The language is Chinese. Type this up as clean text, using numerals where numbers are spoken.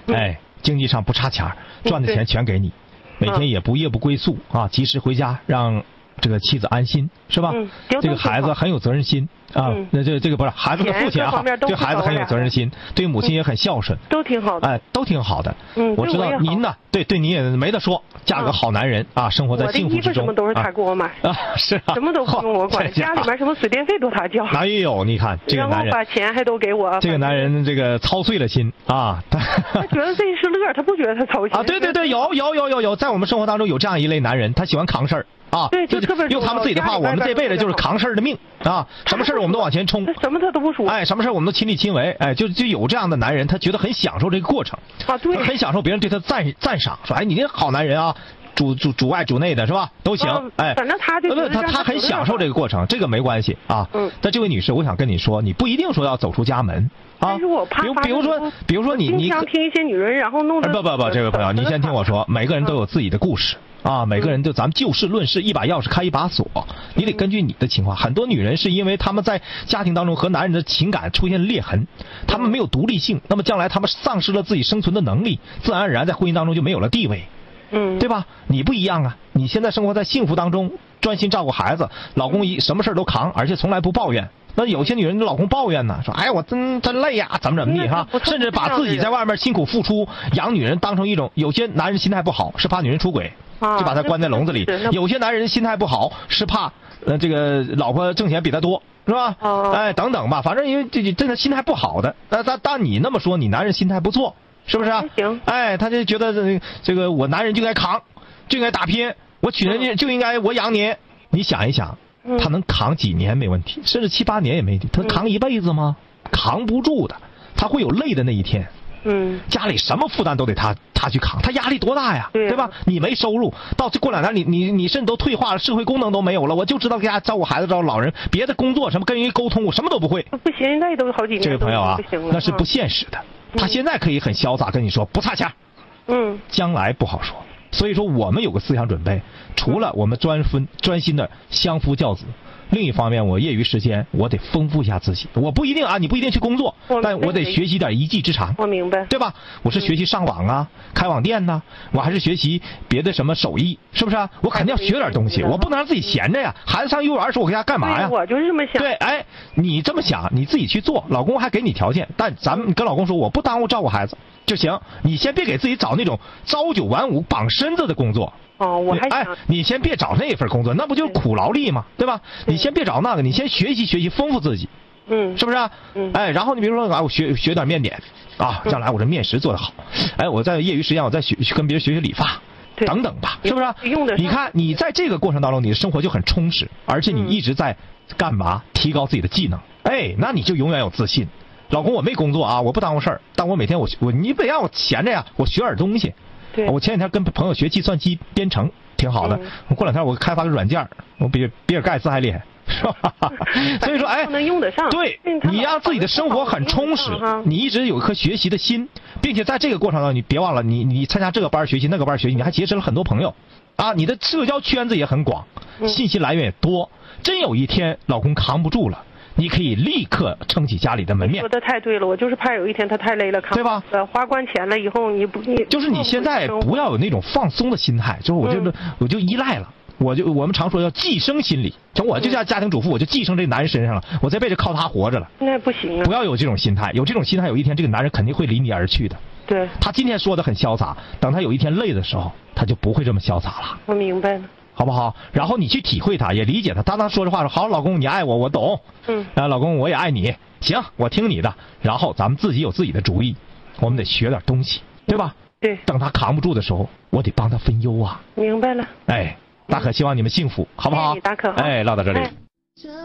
哎，经济上不差钱，赚的钱全给你，每天也不夜不归宿啊，及时回家，让这个妻子安心，是吧？这个孩子很有责任心啊，那这个不是孩子的父亲啊，这孩子很有责任心，对母亲也很孝顺， 都挺好的， 哎，都挺好的。我知道您呢，对您也没得说，嫁个好男人啊，生活在幸福之中。 我的衣服什么都是他给我买啊，是啊， 什么都不用我管，家里面什么水电费都他交。 哎呦，你看这个男人， 然后把钱还都给我。 这个男人这个操碎了心啊， 他觉得这是乐，他不觉得他操心啊。对，有，在我们生活当中有这样一类男人，他喜欢扛事儿。啊， 对，就特别用他们自己的话，我们这辈子就是扛事儿的命啊！什么事儿我们都往前冲， 什么他都不说。 哎，什么事儿我们都亲力亲为，哎，就有这样的男人，他觉得很享受这个过程啊，对， 很享受别人对他赞赏，说哎，你这好男人啊，主外主内的是吧？都行，哎， 反正他很享受这个过程，这个没关系啊。但这位女士，我想跟你说，你不一定说要走出家门。 但是我怕， 比如说你经常听一些女人，然后弄得不，这位朋友，你先听我说，每个人都有自己的故事啊，每个人咱们就事论事，一把钥匙开一把锁，你得根据你的情况。很多女人是因为她们在家庭当中和男人的情感出现裂痕，她们没有独立性，那么将来她们丧失了自己生存的能力，自然而然在婚姻当中就没有了地位，对吧？你不一样啊，你现在生活在幸福当中，专心照顾孩子，老公什么事都扛，而且从来不抱怨。那有些女人的老公抱怨呢，说哎我真累呀，怎么地哈，甚至把自己在外面辛苦付出养女人当成一种，有些男人心态不好是怕女人出轨，就把她关在笼子里；有些男人心态不好是怕这个老婆挣钱比他多，是吧？哎等等吧，反正因为这个心态不好的，但你那么说，你男人心态不错，是不是啊？ 行， 哎，他就觉得这个我男人就应该扛，就应该打拼，我娶人家就应该我养你，你想一想。他能扛几年没问题，甚至7、8年也没问题。他扛一辈子吗？扛不住的，他会有累的那一天。家里什么负担都得他去扛，他压力多大呀，对吧？你没收入，到过2年你甚至都退化了，社会功能都没有了，我就知道给家照顾孩子照顾老人，别的工作什么跟人沟通我什么都不会。 不行，那都好几年。 这位朋友啊，那是不现实的。他现在可以很潇洒跟你说不差钱，将来不好说。所以说我们有个思想准备，除了我们专心的相夫教子，另一方面我业余时间我得丰富一下自己。我不一定啊，你不一定去工作，但我得学习点一技之长。 我明白， 对吧？我是学习上网啊，开网店呐，我还是学习别的什么手艺，是不是啊？我肯定要学点东西，我不能让自己闲着呀。孩子上幼儿时候我给他干嘛呀？ 我就是这么想。 对，哎，你这么想，你自己去做，老公还给你条件，但咱们跟老公说，我不耽误照顾孩子就行，你先别给自己找那种朝9晚5绑身子的工作。 我还想， 你先别找那份工作，那不就是苦劳力吗？对吧？你先别找那个，你先学习丰富自己，是不是？哎，然后你比如说啊，我学点面点啊，将来我这面食做得好，哎，我在业余时间我再跟别人学理发，等等吧，是不是？你看你在这个过程当中，你的生活就很充实，而且你一直在干嘛？提高自己的技能，哎，那你就永远有自信。老公，我没工作啊，我不耽误事儿，但我每天你不让我闲着呀，我学点东西。我前几天跟朋友学计算机编程，挺好的。我过2天我开发个软件，我比尔盖茨还厉害，是吧？所以说，哎， 能用得上。 对，你让自己的生活很充实，你一直有一颗学习的心，并且在这个过程当中，你别忘了，你参加这个班学习，那个班学习，你还结识了很多朋友，啊，你的社交圈子也很广，信息来源也多。真有一天老公扛不住了，你可以立刻撑起家里的门面。 说的太对了，我就是怕有一天他太累了， 对吧？ 花光钱了以后，你就是你现在不要有那种放松的心态，就是我就依赖了，我们常说叫寄生心理，我就叫家庭主妇，我就寄生这男人身上了，我这辈子靠他活着了。 那不行啊！ 不要有这种心态，有这种心态，有一天这个男人肯定会离你而去的。 对， 他今天说的很潇洒，等他有一天累的时候，他就不会这么潇洒了。 我明白了。 好不好？然后你去体会他，也理解他。当他说这话说好，老公你爱我，我懂。老公我也爱你，行，我听你的。然后咱们自己有自己的主意，我们得学点东西，对吧？ 对。 等他扛不住的时候，我得帮他分忧啊。 明白了。 哎，大可希望你们幸福，好不好？ 大可。 哎，唠到这里。